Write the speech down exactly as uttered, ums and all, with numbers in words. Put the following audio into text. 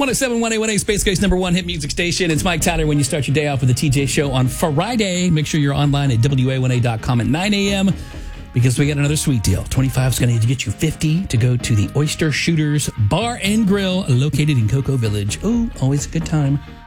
one oh seven point one A one A, Space Coast number one hit music station. It's Mike Tyler when you start your day off with the T J Show on Friday. Make sure you're online at W A one A dot com at nine a.m. because we got another sweet deal. twenty-five is going to get you fifty to go to the Oyster Shooters Bar and Grill located in Cocoa Village. Oh, always a good time.